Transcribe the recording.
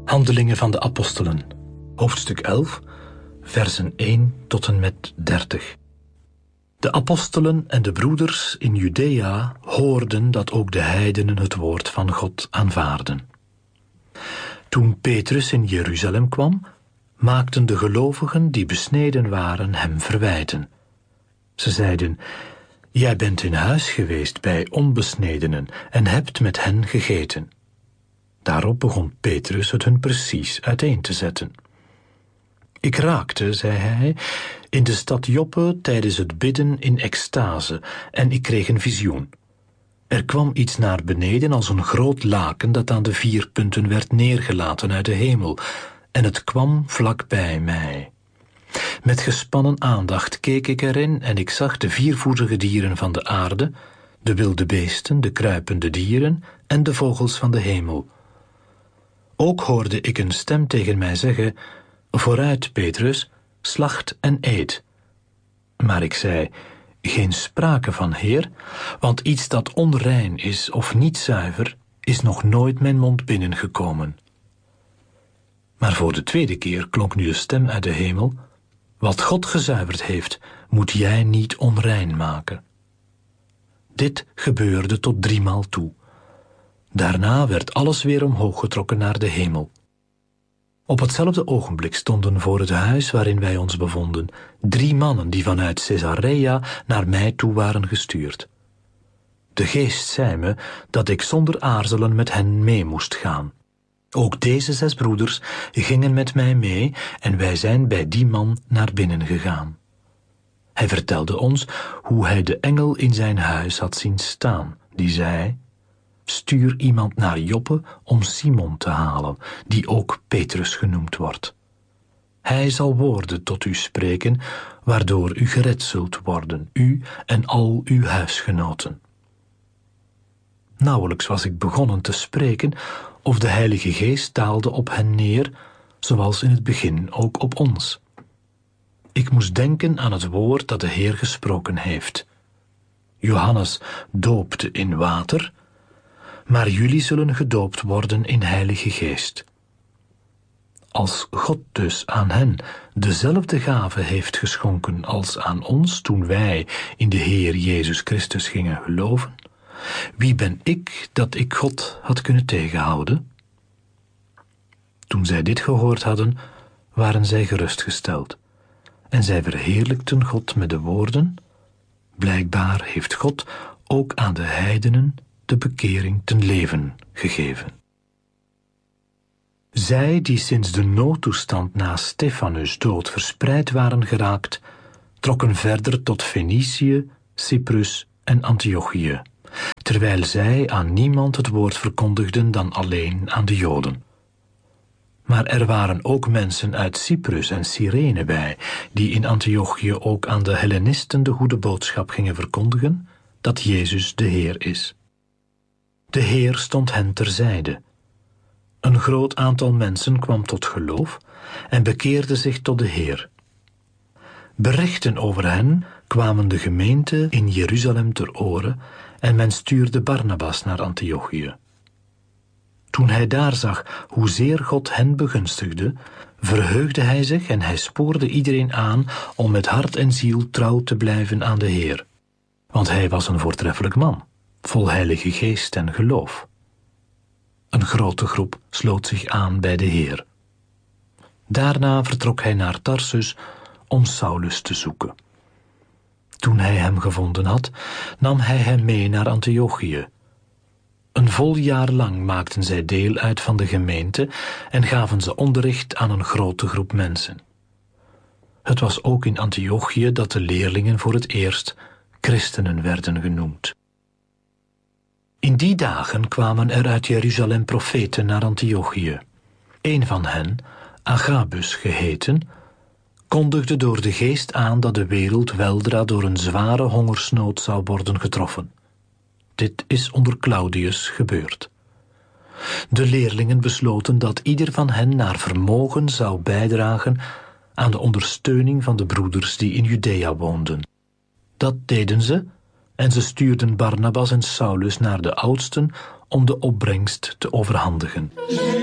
Handelingen van de Apostelen, hoofdstuk 11, versen 1 tot en met 30. De apostelen en de broeders in Judea hoorden dat ook de heidenen het woord van God aanvaarden. Toen Petrus in Jeruzalem kwam, maakten de gelovigen die besneden waren hem verwijten. Ze zeiden: jij bent in huis geweest bij onbesnedenen en hebt met hen gegeten. Daarop begon Petrus het hun precies uiteen te zetten. Ik raakte, zei hij, in de stad Joppe tijdens het bidden in extase en ik kreeg een visioen. Er kwam iets naar beneden als een groot laken dat aan de 4 punten werd neergelaten uit de hemel en het kwam vlak bij mij. Met gespannen aandacht keek ik erin en ik zag de 4-voetige dieren van de aarde, de wilde beesten, de kruipende dieren en de vogels van de hemel. Ook hoorde ik een stem tegen mij zeggen: vooruit, Petrus, slacht en eet. Maar ik zei: geen sprake van, Heer, want iets dat onrein is of niet zuiver, is nog nooit mijn mond binnengekomen. Maar voor de 2e keer klonk nu de stem uit de hemel: wat God gezuiverd heeft, moet jij niet onrein maken. Dit gebeurde tot 3 maal toe. Daarna werd alles weer omhoog getrokken naar de hemel. Op hetzelfde ogenblik stonden voor het huis waarin wij ons bevonden 3 mannen die vanuit Caesarea naar mij toe waren gestuurd. De geest zei me dat ik zonder aarzelen met hen mee moest gaan. Ook deze 6 broeders gingen met mij mee en wij zijn bij die man naar binnen gegaan. Hij vertelde ons hoe hij de engel in zijn huis had zien staan, die zei: stuur iemand naar Joppe om Simon te halen, die ook Petrus genoemd wordt. Hij zal woorden tot u spreken, waardoor u gered zult worden, u en al uw huisgenoten. Nauwelijks was ik begonnen te spreken, of de Heilige Geest daalde op hen neer, zoals in het begin ook op ons. Ik moest denken aan het woord dat de Heer gesproken heeft. Johannes doopte in water, maar jullie zullen gedoopt worden in Heilige Geest. Als God dus aan hen dezelfde gave heeft geschonken als aan ons toen wij in de Heer Jezus Christus gingen geloven, wie ben ik dat ik God had kunnen tegenhouden? Toen zij dit gehoord hadden, waren zij gerustgesteld en zij verheerlijkten God met de woorden: blijkbaar heeft God ook aan de heidenen de bekering ten leven gegeven. Zij die sinds de noodtoestand na Stefanus' dood verspreid waren geraakt, trokken verder tot Fenicië, Cyprus en Antiochië, terwijl zij aan niemand het woord verkondigden dan alleen aan de Joden. Maar er waren ook mensen uit Cyprus en Cyrene bij, die in Antiochië ook aan de Hellenisten de goede boodschap gingen verkondigen, dat Jezus de Heer is. De Heer stond hen terzijde. Een groot aantal mensen kwam tot geloof en bekeerde zich tot de Heer. Berichten over hen kwamen de gemeente in Jeruzalem ter oren en men stuurde Barnabas naar Antiochië. Toen hij daar zag hoezeer God hen begunstigde, verheugde hij zich en hij spoorde iedereen aan om met hart en ziel trouw te blijven aan de Heer. Want hij was een voortreffelijk man, vol Heilige Geest en geloof. Een grote groep sloot zich aan bij de Heer. Daarna vertrok hij naar Tarsus om Saulus te zoeken. Toen hij hem gevonden had, nam hij hem mee naar Antiochië. Een vol jaar lang maakten zij deel uit van de gemeente en gaven ze onderricht aan een grote groep mensen. Het was ook in Antiochië dat de leerlingen voor het eerst christenen werden genoemd. In die dagen kwamen er uit Jeruzalem profeten naar Antiochië. Een van hen, Agabus geheten, kondigde door de geest aan dat de wereld weldra door een zware hongersnood zou worden getroffen. Dit is onder Claudius gebeurd. De leerlingen besloten dat ieder van hen naar vermogen zou bijdragen aan de ondersteuning van de broeders die in Judea woonden. Dat deden ze en ze stuurden Barnabas en Saulus naar de oudsten om de opbrengst te overhandigen.